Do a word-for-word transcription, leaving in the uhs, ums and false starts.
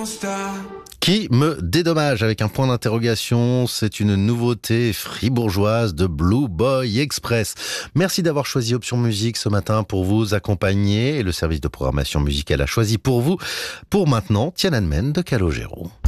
Qui me dédommage avec un point d'interrogation, c'est une nouveauté fribourgeoise de Blue Boy Express. Merci d'avoir choisi Option Musique ce matin pour vous accompagner et le service de programmation musicale a choisi pour vous, pour maintenant, Tiananmen de Calogero.